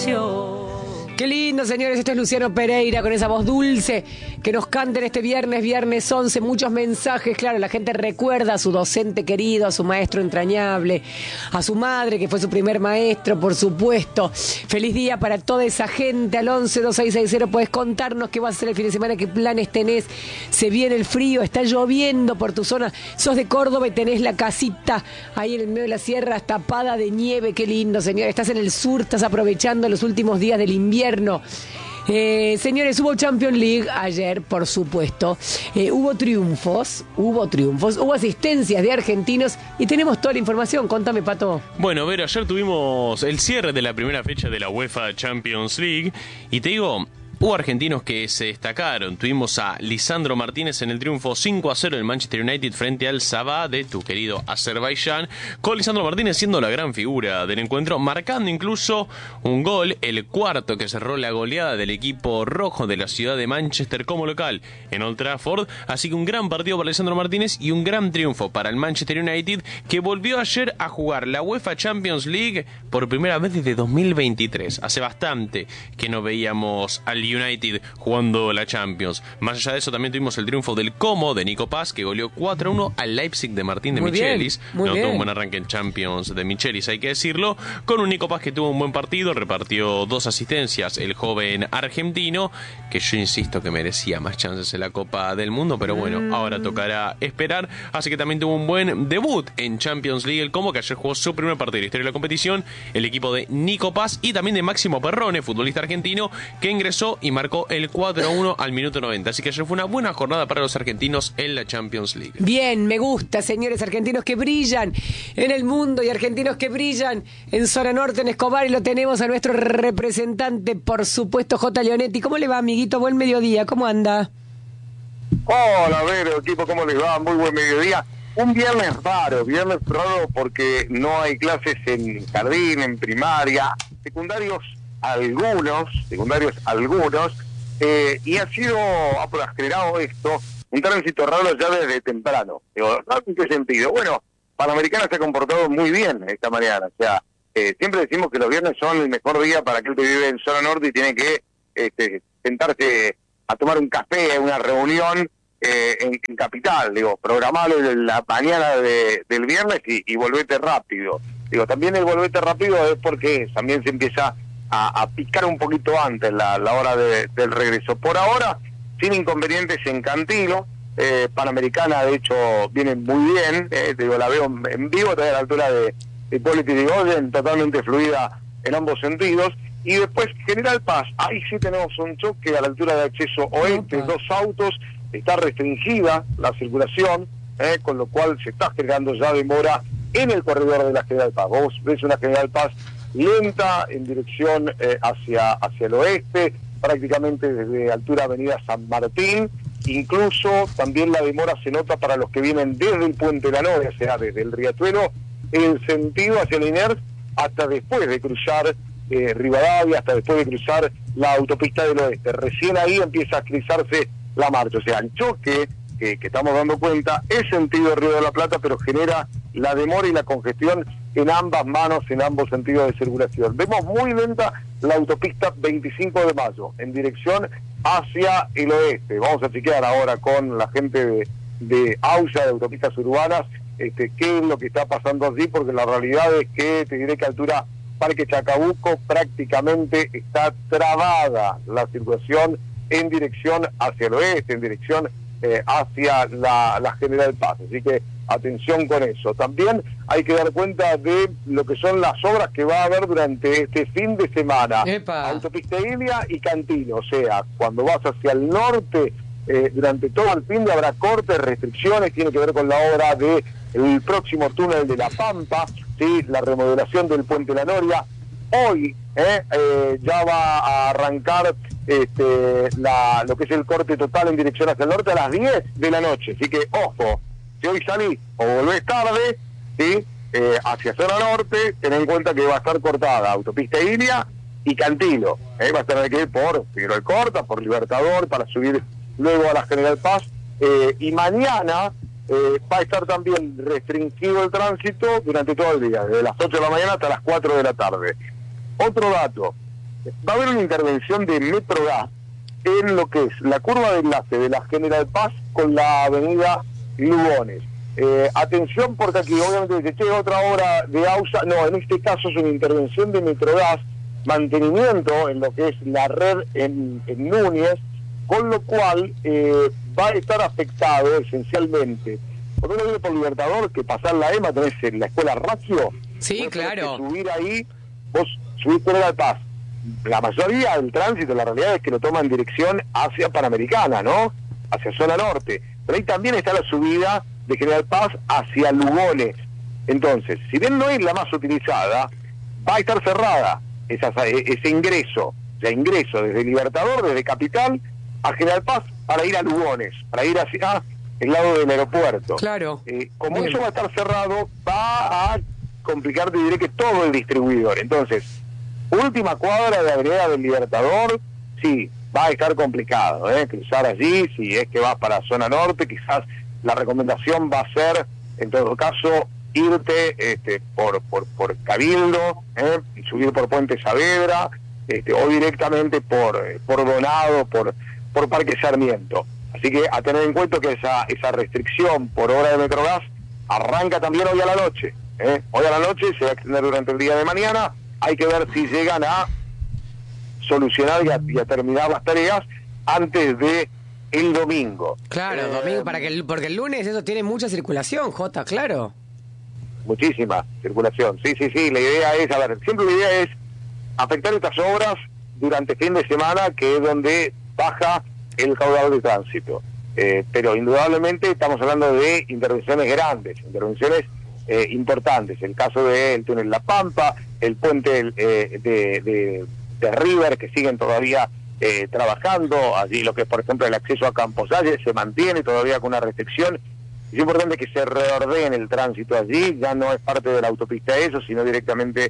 Qué lindo, señores, esto es Luciano Pereira con esa voz dulce que nos canta en este viernes 11, muchos mensajes, claro, la gente recuerda a su docente querido, a su maestro entrañable, a su madre que fue su primer maestro, por supuesto. Feliz día para toda esa gente, al 112660 puedes contarnos qué vas a hacer el fin de semana, qué planes tenés, se viene el frío, está lloviendo por tu zona, sos de Córdoba y tenés la casita ahí en el medio de la sierra tapada de nieve, qué lindo, señor, estás en el sur, estás aprovechando los últimos días del invierno. Señores, hubo Champions League ayer, por supuesto. Hubo triunfos, hubo asistencias de argentinos y tenemos toda la información. Contame, Pato. Bueno, Vero, ayer tuvimos el cierre de la primera fecha de la UEFA Champions League y te digo, hubo argentinos que se destacaron. Tuvimos a Lisandro Martínez en el triunfo 5-0 del Manchester United frente al Sabah de tu querido Azerbaiyán, con Lisandro Martínez siendo la gran figura del encuentro, marcando incluso un gol, el cuarto que cerró la goleada del equipo rojo de la ciudad de Manchester como local en Old Trafford. Así que un gran partido para Lisandro Martínez y un gran triunfo para el Manchester United, que volvió ayer a jugar la UEFA Champions League por primera vez desde 2023. Hace bastante que no veíamos al United jugando la Champions. Más allá de eso, también tuvimos el triunfo del Como de Nico Paz, que goleó 4-1 al Leipzig de Martín de Michelis. Tuvo un buen arranque en Champions de Michelis, hay que decirlo, con un Nico Paz que tuvo un buen partido, repartió 2 asistencias el joven argentino, que yo insisto que merecía más chances en la Copa del Mundo, pero bueno, ahora tocará esperar. Así que también tuvo un buen debut en Champions League el Como, que ayer jugó su primer partido de la historia de la competición, el equipo de Nico Paz y también de Máximo Perrone, futbolista argentino, que ingresó y marcó el 4-1 al minuto 90. Así que ayer fue una buena jornada para los argentinos en la Champions League. Bien, me gusta, señores, argentinos que brillan en el mundo y argentinos que brillan en zona norte, en Escobar, y lo tenemos a nuestro representante, por supuesto, J. Leonetti. ¿Cómo le va, amiguito? Buen mediodía, ¿cómo anda? Hola, Vero, equipo, ¿cómo les va? Muy buen mediodía. Un viernes raro porque no hay clases en jardín, en primaria, secundarios algunos, y ha generado esto un tránsito raro ya desde temprano. Digo, ¿en qué sentido? Bueno, Panamericana se ha comportado muy bien esta mañana, o sea, siempre decimos que los viernes son el mejor día para aquel que vive en zona norte y tiene que sentarse a tomar un café, una reunión en Capital, digo, programalo en la mañana del viernes y volvete rápido. Digo, también el volvete rápido es porque también se empieza a picar un poquito antes la hora del regreso. Por ahora, sin inconvenientes en Cantilo, Panamericana de hecho viene muy bien, digo, la veo en vivo, todavía a la altura de Hipólito Yrigoyen, totalmente fluida en ambos sentidos. Y después General Paz, ahí sí tenemos un choque a la altura de acceso oeste, 2 autos, está restringida la circulación, con lo cual se está generando ya demora en el corredor de la General Paz. Vos ves una General Paz lenta en dirección hacia el oeste, prácticamente desde altura Avenida San Martín. Incluso también la demora se nota para los que vienen desde el Puente de la Noria, o sea, desde el Riachuelo, en sentido hacia Liniers, hasta después de cruzar Rivadavia, hasta después de cruzar la autopista del oeste. Recién ahí empieza a agilizarse la marcha, o sea, el choque que estamos dando cuenta es sentido Río de la Plata, pero genera la demora y la congestión en ambas manos, en ambos sentidos de circulación. Vemos muy lenta la autopista 25 de Mayo, en dirección hacia el oeste. Vamos a chequear ahora con la gente de AUSA, de Autopistas Urbanas, qué es lo que está pasando allí, porque la realidad es que te diré que a altura Parque Chacabuco prácticamente está trabada la circulación en dirección hacia el oeste, en dirección hacia la General Paz. Así que atención con eso. También hay que dar cuenta de lo que son las obras que va a haber durante este fin de semana. ¡Epa! Autopista Ilia y Cantilo, o sea, cuando vas hacia el norte, durante todo el fin de habrá cortes, restricciones, tiene que ver con la obra de el próximo túnel de La Pampa, ¿sí? La remodelación del Puente La Noria. Hoy ya va a arrancar lo que es el corte total en dirección hacia el norte a las 10 de la noche. Así que, ojo, si hoy salís o volvés tarde, ¿sí? Hacia zona norte, ten en cuenta que va a estar cortada Autopista Ilia y Cantilo. Va a tener que ir por Figueroa Alcorta, por Libertador, para subir luego a la General Paz. Y mañana va a estar también restringido el tránsito durante todo el día, desde las 8 de la mañana hasta las 4 de la tarde. Otro dato, va a haber una intervención de Metrogas en lo que es la curva de enlace de la General Paz con la avenida Lugones. Atención, porque aquí obviamente dice, che, otra obra de AUSA. No, en este caso es una intervención de Metrogas, mantenimiento en lo que es la red en Núñez, con lo cual va a estar afectado esencialmente. Cuando uno viene por Libertador, que pasar la EMA, tenés en la escuela Ratio. Sí, claro. Subir ahí, vos subís por la Paz. La mayoría del tránsito, la realidad es que lo toma en dirección hacia Panamericana, ¿no? Hacia zona norte. Pero ahí también está la subida de General Paz hacia Lugones. Entonces, si bien no es la más utilizada, va a estar cerrada ese ingreso, o sea, ingreso desde Libertador, desde Capital, a General Paz, para ir a Lugones, para ir hacia el lado del aeropuerto. Claro. Como Bien. eso va a estar cerrado, va a complicar, te diré, que todo el distribuidor. Entonces, última cuadra de Avenida del Libertador, sí, va a estar complicado, cruzar allí, si es que vas para zona norte, quizás la recomendación va a ser, en todo caso, irte por Cabildo, y subir por Puente Saavedra, o directamente por Donado, por Parque Sarmiento. Así que a tener en cuenta que esa restricción por hora de Metrogas arranca también hoy a la noche. Hoy a la noche se va a extender durante el día de mañana. Hay que ver si llegan a solucionar y a terminar las tareas antes de el domingo. Claro, domingo, porque el lunes eso tiene mucha circulación, Jota, claro. Muchísima circulación, sí, la idea es, siempre la idea es afectar estas obras durante fin de semana, que es donde baja el caudal de tránsito. Pero indudablemente estamos hablando de intervenciones grandes, intervenciones importantes. El caso del túnel La Pampa, el puente de River, que siguen todavía trabajando. Allí lo que es, por ejemplo, el acceso a Camposalle se mantiene todavía con una restricción. Es importante que se reordene el tránsito allí, ya no es parte de la autopista eso, sino directamente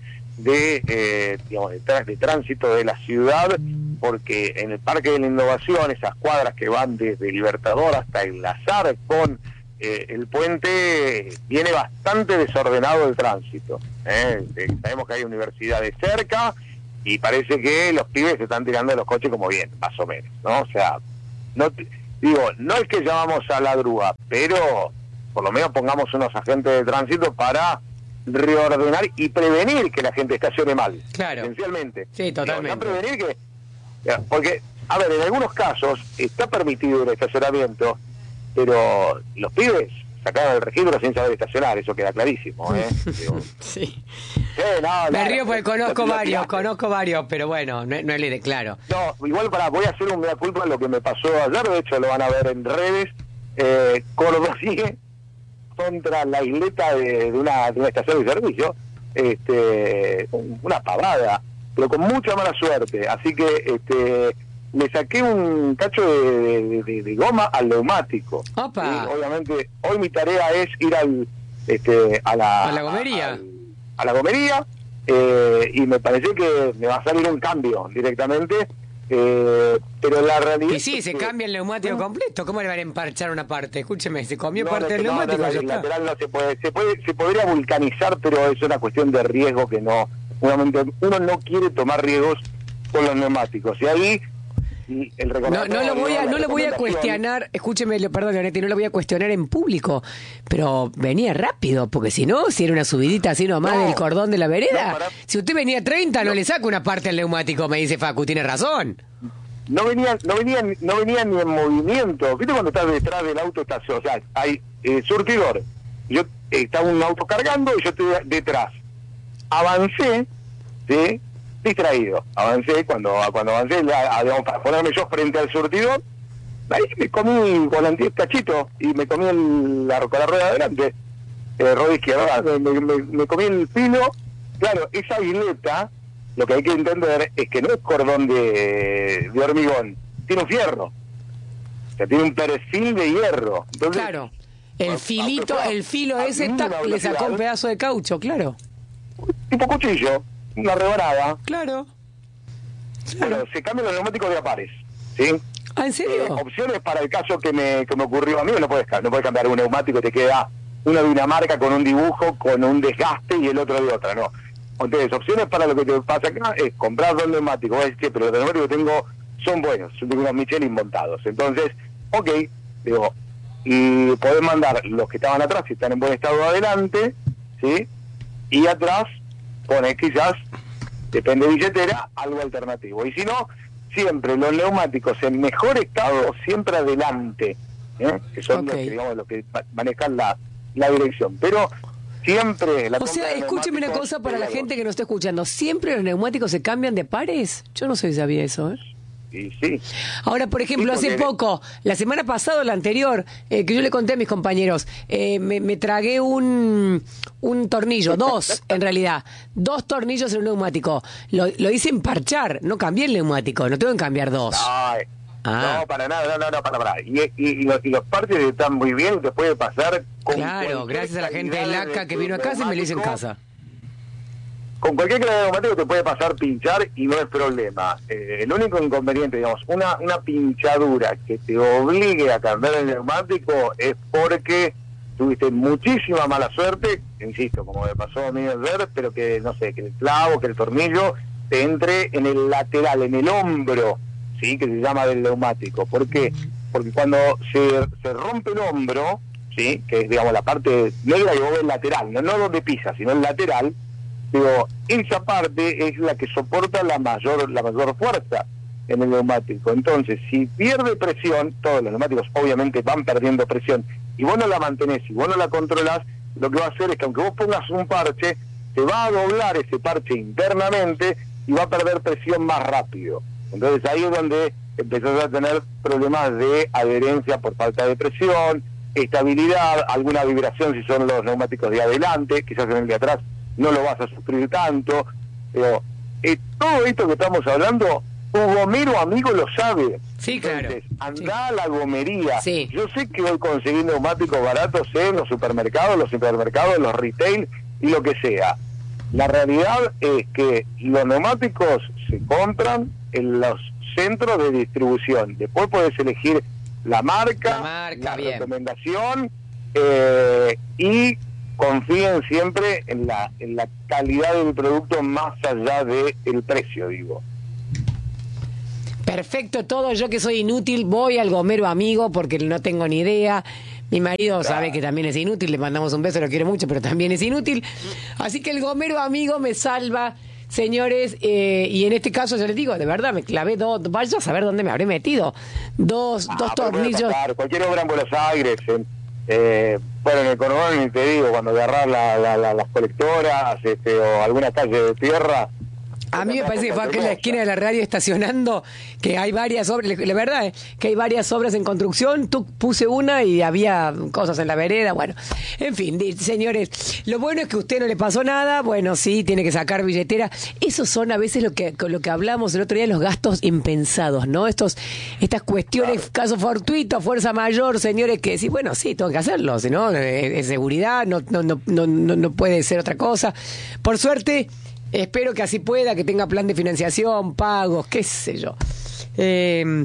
de tránsito de la ciudad, porque en el Parque de la Innovación, esas cuadras que van desde Libertador hasta enlazar con el puente, viene bastante desordenado el tránsito. Sabemos que hay universidades cerca y parece que los pibes se están tirando de los coches como bien, más o menos, ¿no? O sea, no es que llamamos a la grúa, pero por lo menos pongamos unos agentes de tránsito para reordenar y prevenir que la gente estacione mal. Claro. Esencialmente. Sí, totalmente. No prevenir que... Porque, a ver, en algunos casos está permitido el estacionamiento, pero los pibes sacaron el registro sin saber estacionar, eso queda clarísimo, Digo, Sí. no, Me río porque conozco varios, pero bueno, no es la idea, claro. No, igual voy a hacer un mea culpa lo que me pasó ayer, de hecho lo van a ver en redes. Córdoba sigue contra la isleta de una estación de servicio, una pavada, pero con mucha mala suerte. Así que le saqué un cacho de goma al neumático. ¡Opa! Y obviamente hoy mi tarea es ir a la gomería. A la gomería, y me parece que me va a salir un cambio directamente. Pero la realidad... Y sí, se cambia el neumático completo. ¿Cómo le van a emparchar una parte? Escúcheme, se comió parte del neumático. El lateral no se puede. Se podría vulcanizar, pero es una cuestión de riesgo que no... Uno no quiere tomar riesgos con los neumáticos. Y ahí... No lo voy a cuestionar, escúcheme, perdón, Leonetti, no lo voy a cuestionar en público, pero venía rápido, porque si era una subidita así nomás del cordón de la vereda, si usted venía a 30 no le saca una parte al neumático, me dice Facu, tiene razón. No venía ni en movimiento. ¿Viste cuando estás detrás del auto? O sea, hay surtidor. Yo estaba un auto cargando y yo estoy detrás. Avancé, ¿sí? Distraído. Avancé, cuando avancé, digamos, para ponerme yo frente al surtidor, ahí me comí volantí cachito y me comí con la rueda de adelante, rueda izquierda, me comí el filo. Claro, esa isleta, lo que hay que entender es que no es cordón de hormigón, tiene un fierro. O sea, tiene un perfil de hierro. Entonces, claro, el filo ese le sacó un pedazo de caucho, claro. Tipo cuchillo. Una rebanada. Claro. Bueno, se cambian los neumáticos de apares, ¿sí? ¿Ah, en serio? Opciones para el caso que me ocurrió a mí, no puedes cambiar un neumático, te queda uno de una marca con un dibujo, con un desgaste y el otro de otra, no. Entonces, opciones para lo que te pasa acá es comprar dos neumáticos. Vos decís, "Che, pero los neumáticos que tengo son buenos, yo tengo unos Michelin montados". Entonces, ok, digo, y podés mandar los que estaban atrás, si están en buen estado, adelante, ¿sí? Y atrás pones quizás, depende de billetera, algo alternativo. Y si no, siempre los neumáticos en mejor estado, siempre adelante, que son los que, digamos, los que manejan la dirección. Pero siempre... O sea, escúcheme una cosa para la gente que nos está escuchando. ¿Siempre los neumáticos se cambian de pares? Yo no sé si sabía eso, ¿eh? Y sí. Ahora, por ejemplo, Sí, hace poco, la semana pasada o la anterior, que yo le conté a mis compañeros, me tragué un tornillo, dos en realidad, 2 tornillos en un neumático. Lo hice emparchar, no cambié el neumático, no tengo que cambiar 2. No, para nada, no, para. Y los parches están muy bien, te puede pasar con... Claro, gracias a la gente de LACA que vino a casa y me lo hizo en casa. Con cualquier calidad de neumático te puede pasar pinchar y no es problema. El único inconveniente, digamos, una pinchadura que te obligue a cambiar el neumático es porque tuviste muchísima mala suerte, insisto, como me pasó a mí el ver, pero que, no sé, que el clavo, que el tornillo te entre en el lateral, en el hombro, ¿sí? Que se llama del neumático. ¿Por qué? Porque cuando se rompe el hombro, ¿sí? Que es, digamos, la parte negra que vos ves lateral, no donde pisa, sino el lateral. Digo, esa parte es la que soporta la mayor fuerza en el neumático. Entonces, si pierde presión, todos los neumáticos obviamente van perdiendo presión, y vos no la mantenés, y vos no la controlás, lo que va a hacer es que aunque vos pongas un parche, te va a doblar ese parche internamente y va a perder presión más rápido. Entonces ahí es donde empezás a tener problemas de adherencia por falta de presión, estabilidad, alguna vibración si son los neumáticos de adelante, quizás en el de atrás no lo vas a sufrir tanto, pero todo esto que estamos hablando, tu gomero amigo lo sabe. Sí, claro. Entonces, anda a la gomería. Sí. Yo sé que hoy conseguir neumáticos baratos en los supermercados, los retail y lo que sea. La realidad es que los neumáticos se compran en los centros de distribución. Después puedes elegir la marca la recomendación, y confíen siempre en la calidad del producto más allá del precio, digo. Perfecto todo, yo que soy inútil voy al gomero amigo porque no tengo ni idea. Mi marido sabe que también es inútil, le mandamos un beso, lo quiero mucho, pero también es inútil. Así que el gomero amigo me salva, señores, y en este caso yo les digo, de verdad, me clavé vaya a saber dónde me habré metido. Dos tornillos. Cualquier obra en Buenos Aires, bueno, en el conurbano ni te digo, cuando agarrás las colectoras, o alguna calle de tierra. A mí me parece que fue aquí en la esquina de la radio estacionando, que hay varias obras, la verdad es que hay varias obras en construcción, puse una y había cosas en la vereda, bueno, en fin, señores, lo bueno es que a usted no le pasó nada, bueno, sí, tiene que sacar billetera, esos son a veces lo que hablamos el otro día, los gastos impensados, ¿no? Estas cuestiones, caso fortuito, fuerza mayor, señores, que sí, bueno, sí, tengo que hacerlo, si no, es seguridad, no puede ser otra cosa, por suerte. Espero que así pueda, que tenga plan de financiación, pagos, qué sé yo. Ahí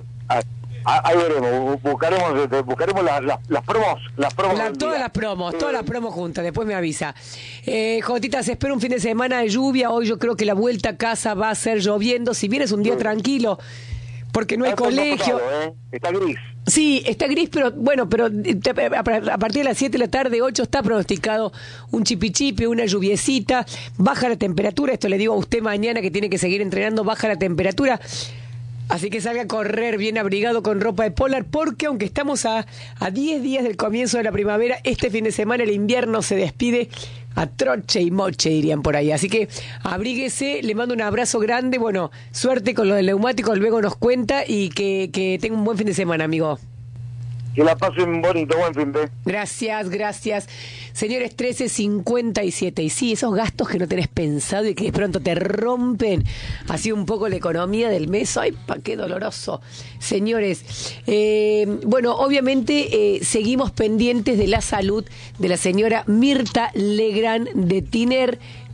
veremos, buscaremos las promos. Todas las promos juntas, después me avisa. Jotita, se espera un fin de semana de lluvia, hoy yo creo que la vuelta a casa va a ser lloviendo, si bien es un día tranquilo, porque no hay colegio. Está gris. Sí, está gris, pero bueno, pero a partir de las 7 de la tarde, 8, está pronosticado un chipichipi, una lluviecita, baja la temperatura, esto le digo a usted mañana que tiene que seguir entrenando, baja la temperatura, así que salga a correr bien abrigado con ropa de polar, porque aunque estamos a 10 días del comienzo de la primavera, este fin de semana el invierno se despide a troche y moche, dirían por ahí. Así que abríguese, le mando un abrazo grande, bueno, suerte con lo del neumático, luego nos cuenta y que tenga un buen fin de semana, amigo. Que la pasen bonito, buen fin de. Gracias. Señores, 13:57. Y sí, esos gastos que no tenés pensado y que de pronto te rompen así un poco la economía del mes. ¡Ay, pa' qué doloroso! Señores, bueno, obviamente seguimos pendientes de la salud de la señora Mirta Legrand de Tiner,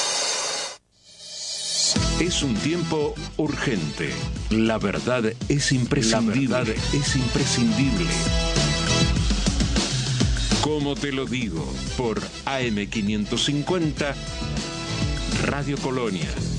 Es un tiempo urgente. La verdad es imprescindible. Como te lo digo, por AM550, Radio Colonia.